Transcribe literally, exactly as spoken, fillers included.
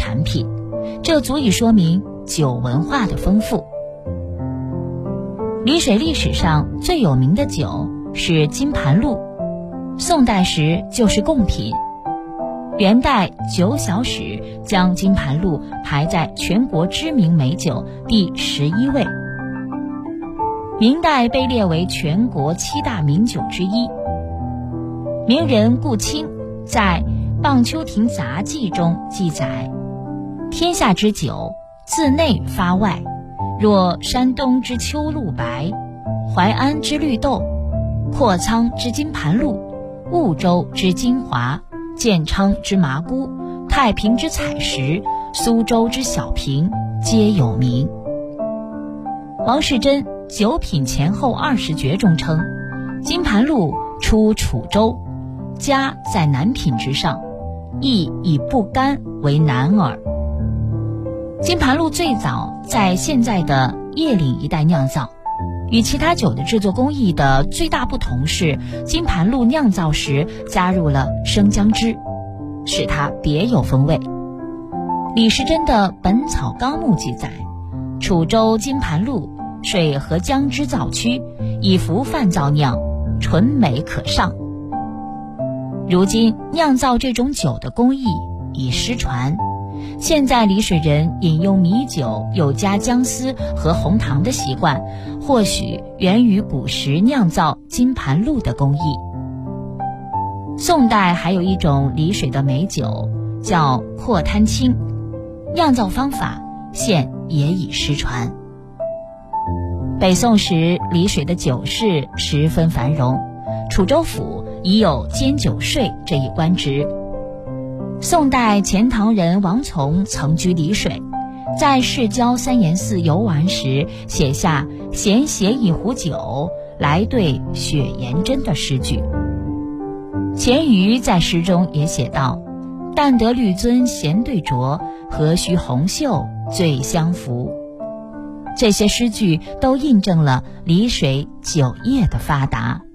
产品，这足以说明酒文化的丰富。丽水历史上最有名的酒是金盘露，宋代时就是贡品。元代酒小史将金盘露排在全国知名美酒第十一位，明代被列为全国七大名酒之一。名人顾清在《棒秋亭杂记》中记载：天下之酒，自内发外，若山东之秋露白，淮安之绿豆，阔苍之金盘露，婺州之金华，建昌之麻姑，太平之采石，苏州之小瓶，皆有名。王士祯《酒品前后二十绝》中称，金盘露出楚州，家在南品之上，亦以不干为南耳。金盘露最早在现在的叶岭一带酿造，与其他酒的制作工艺的最大不同是，金盘露酿造时加入了生姜汁，使它别有风味。李时珍的《本草纲目》记载，楚州金盘露水和姜汁造曲，以服饭造酿，纯美可上。如今酿造这种酒的工艺已失传，现在丽水人饮用米酒有加姜丝和红糖的习惯，或许源于古时酿造金盘露的工艺。宋代还有一种丽水的美酒叫阔滩青，酿造方法现也已失传。北宋时丽水的酒市十分繁荣，楚州府已有监酒税这一官职。宋代钱塘人王从曾居丽水，在市郊三岩寺游玩时写下闲携一壶酒，来对雪颜真的诗句。钱瑜在诗中也写道：但得绿樽闲对酌，何须红袖最相扶。这些诗句都印证了丽水酒业的发达。